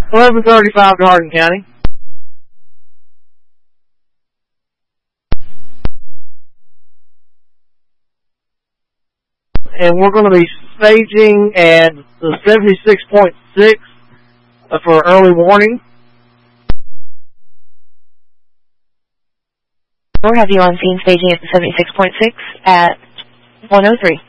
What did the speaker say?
1135 to Hardin County. And we're going to be staging at the 76.6 for early warning. We'll have you on scene staging at the 76.6 at 103.